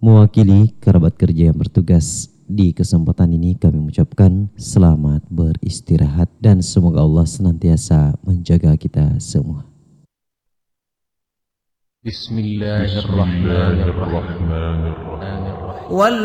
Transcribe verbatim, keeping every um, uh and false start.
Mewakili kerabat kerja yang bertugas di kesempatan ini, kami mengucapkan selamat beristirahat dan semoga Allah senantiasa menjaga kita semua. Bismillahirrahmanirrahim.